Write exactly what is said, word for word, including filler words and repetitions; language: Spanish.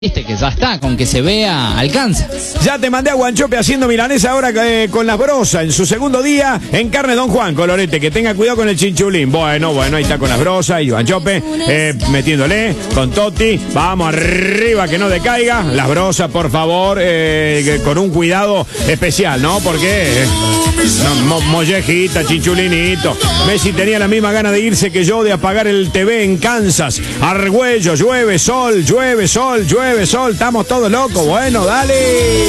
Viste que ya está, con que se vea, alcanza. Ya te mandé a Guanchope haciendo milanesa ahora eh, con las brosas en su segundo día en carne Don Juan, Colorete, que tenga cuidado con el chinchulín. Bueno, bueno, ahí está con las brosas y Guanchope eh, metiéndole con Toti. Vamos arriba, que no decaiga. Las brosas, por favor, eh, con un cuidado especial, ¿no? Porque eh, no, mo, mollejita, chinchulinito. Messi tenía la misma gana de irse que yo de apagar el T V en Kansas. Argüello, llueve, sol, llueve, sol, llueve. Sol, estamos todos locos. Bueno, dale.